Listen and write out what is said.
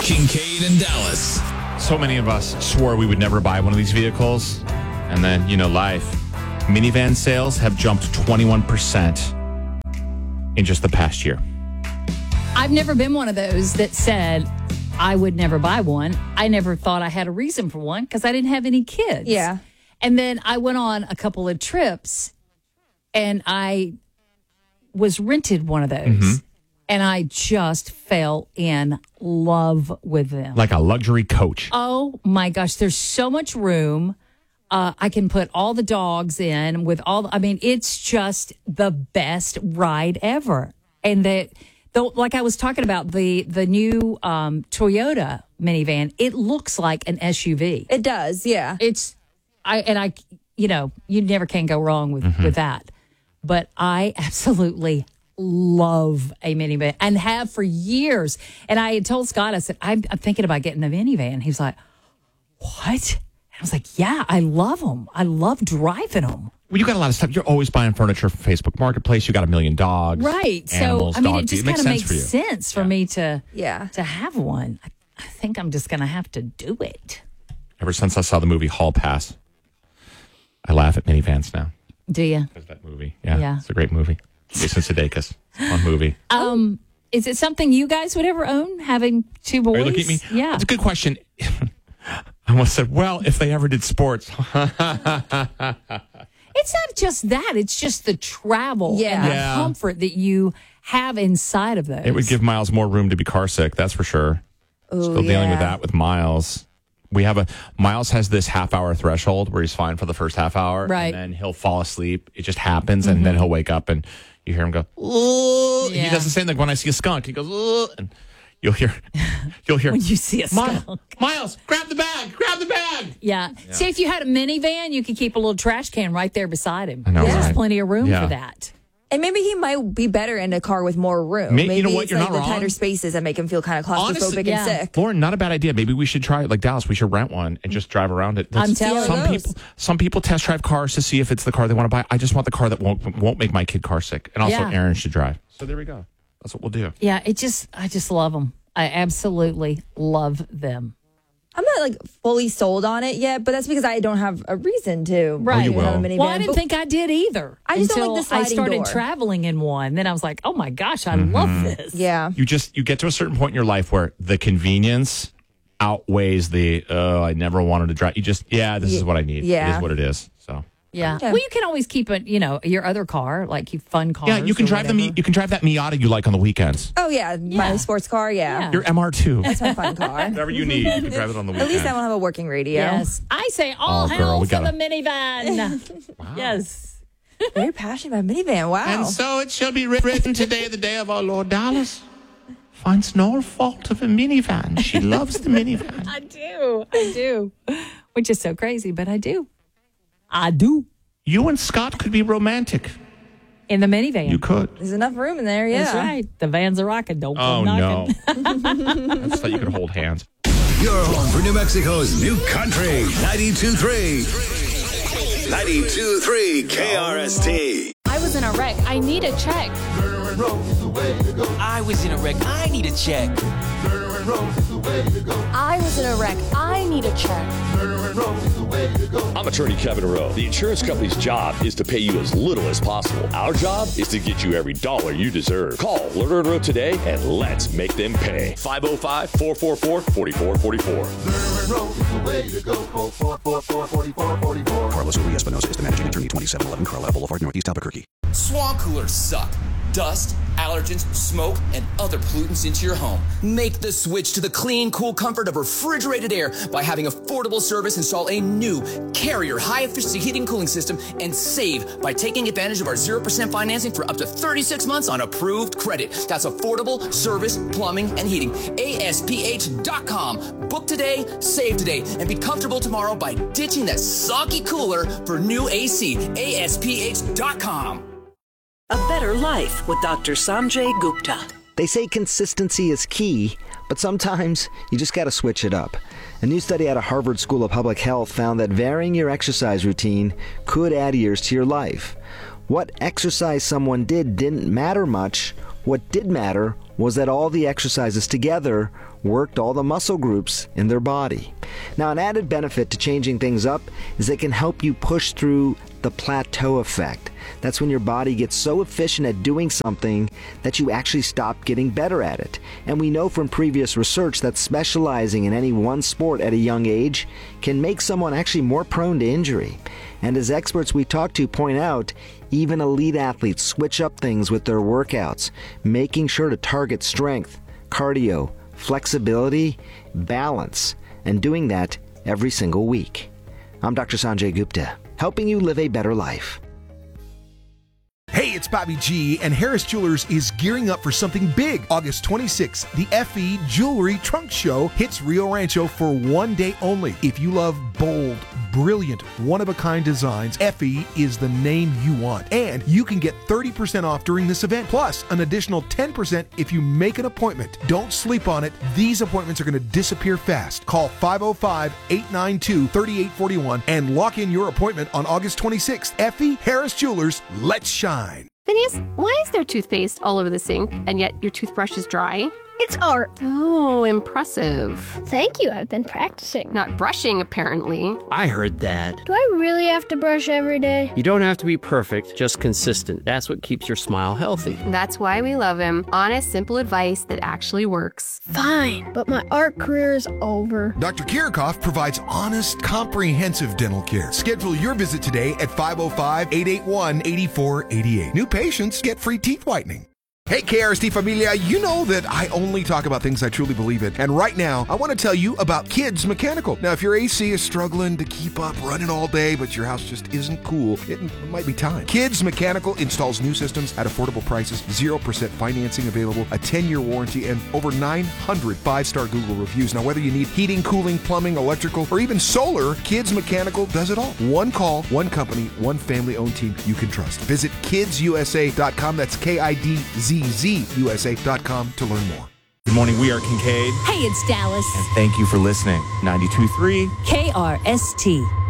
Kincaid and Dallas. So many of us swore we would never buy one of these vehicles. And then, life. Minivan sales have jumped 21% in just the past year. I've never been one of those that said I would never buy one. I never thought I had a reason for one because I didn't have any kids. Yeah. And then I went on a couple of trips and I was rented one of those. Mm-hmm. And I just fell in love with them. Like a luxury coach. Oh, my gosh. There's so much room. I can put all the dogs in with it's just the best ride ever. And like I was talking about, the new Toyota minivan, it looks like an SUV. It does, yeah. You never can go wrong with that. But I absolutely love a minivan and have for years. And I had told Scott, I said, I'm thinking about getting a minivan. He was like, what? And I was like, yeah, I love them. I love driving them. Well, you got a lot of stuff. You're always buying furniture from Facebook Marketplace. You got 1 million dogs. Right. Animals, so, dogs. it just kind of makes sense for me to have one. I think I'm just going to have to do it. Ever since I saw the movie Hall Pass, I laugh at minivans now. Do you? Because that movie. Yeah. It's a great movie. Jason Sudeikis. Fun movie. Is it something you guys would ever own, having two boys? Are you looking at me? Yeah. That's a good question. I almost said, well, if they ever did sports. It's not just that. It's just the travel and the comfort that you have inside of those. It would give Miles more room to be car sick, that's for sure. Still dealing with that with Miles. Miles has this half-hour threshold where he's fine for the first half hour. Right. And then he'll fall asleep. It just happens, and then he'll wake up, and you hear him go, "Ooh." He does the same thing when I see a skunk. He goes, "Ooh," and you'll hear. When you see a skunk. Miles, grab the bag. Yeah. See, if you had a minivan, you could keep a little trash can right there beside him. I know, There's right? plenty of room for that. And maybe he might be better in a car with more room. Maybe you know what? it's You're like not the wrong. tighter spaces that make him feel kind of claustrophobic Honestly, and sick. Lauren, not a bad idea. Maybe we should try it. Like Dallas, we should rent one and just drive around it. I'm telling you. Some people test drive cars to see if it's the car they want to buy. I just want the car that won't make my kid car sick. And also Aaron should drive. So there we go. That's what we'll do. Yeah, I just love them. I absolutely love them. I'm not like fully sold on it yet, but that's because I don't have a reason to. Right. you will. Have a minivan. Well, I didn't think I did either. I just until don't like the sliding I started door. traveling in one. Then I was like, oh my gosh, I love this. Yeah. You get to a certain point in your life where the convenience outweighs the I never wanted to drive. You just this is what I need. Yeah. It is what it is. So Yeah. Well, you can always keep your other car, like your fun car. yeah, you can drive you can drive that Miata you like on the weekends. Oh, yeah. My sports car, yeah. Your MR2. That's my fun car. Whatever you need, you can drive it on the At weekend. least I won't have a working radio. Yes. I say all girl, hell we for gotta- the minivan. Wow. Yes. Very passionate about minivan. Wow. And so it shall be written today, the day of our Lord Dallas finds no fault of a minivan. She loves the minivan. I do. Which is so crazy, but I do. I do. You and Scott could be romantic. In the minivan. You could. There's enough room in there, yeah. That's right. The vans are rocking. Don't come no. knocking. I just thought you could hold hands. Your home for New Mexico's new country. 92.3. 92.3 KRST. I was in a wreck. I need a check. I was in a wreck. I need a check. I was in a wreck. I need a check. I'm attorney Kevin Rowe. The insurance company's job is to pay you as little as possible. Our job is to get you every dollar you deserve. Call Lerner & Rowe today and let's make them pay. 505-444-4444. Carlos Uri Espinosa is the managing attorney, 2711 Carlisle Boulevard, Northeast Albuquerque. Swamp coolers suck. Dust, allergens, smoke, and other pollutants into your home. Make the switch to the clean, cool comfort of refrigerated air by having affordable service install a new Carrier high-efficiency heating and cooling system and save by taking advantage of our 0% financing for up to 36 months on approved credit. That's affordable service, plumbing, and heating. ASPH.com. Book today, save today, and be comfortable tomorrow by ditching that soggy cooler for new AC. ASPH.com. A Better Life with Dr. Sanjay Gupta. They say consistency is key, but sometimes you just got to switch it up. A new study out of Harvard School of Public Health found that varying your exercise routine could add years to your life. What exercise someone did didn't matter much. What did matter was that all the exercises together worked all the muscle groups in their body. Now, an added benefit to changing things up is it can help you push through the plateau effect. That's when your body gets so efficient at doing something that you actually stop getting better at it. And we know from previous research that specializing in any one sport at a young age can make someone actually more prone to injury. And as experts we talk to point out, even elite athletes switch up things with their workouts, making sure to target strength, cardio, flexibility, balance, and doing that every single week. I'm Dr. Sanjay Gupta, helping you live a better life. Hey, it's Bobby G, and Harris Jewelers is gearing up for something big. August 26th, the FE Jewelry Trunk Show hits Rio Rancho for one day only. If you love bold, brilliant, one-of-a-kind designs, FE is the name you want. And you can get 30% off during this event, plus an additional 10% if you make an appointment. Don't sleep on it. These appointments are going to disappear fast. Call 505-892-3841 and lock in your appointment on August 26th. FE Harris Jewelers, let's shine. Phineas, why is there toothpaste all over the sink, and yet your toothbrush is dry? It's art. Oh, impressive. Thank you, I've been practicing. Not brushing, apparently. I heard that. Do I really have to brush every day? You don't have to be perfect, just consistent. That's what keeps your smile healthy. That's why we love him. Honest, simple advice that actually works. Fine, but my art career is over. Dr. Kirikoff provides honest, comprehensive dental care. Schedule your visit today at 505-881-8488. New patients get free teeth whitening. Hey, KRST Familia, you know that I only talk about things I truly believe in. And right now, I want to tell you about Kids Mechanical. Now, if your AC is struggling to keep up running all day, but your house just isn't cool, it might be time. Kids Mechanical installs new systems at affordable prices, 0% financing available, a 10-year warranty, and over 900 five-star Google reviews. Now, whether you need heating, cooling, plumbing, electrical, or even solar, Kids Mechanical does it all. One call, one company, one family-owned team you can trust. Visit kidsusa.com. That's KIDZZUSA.com to learn more. Good morning. We are Kincaid. Hey, it's Dallas. And thank you for listening. 92.3 KRST.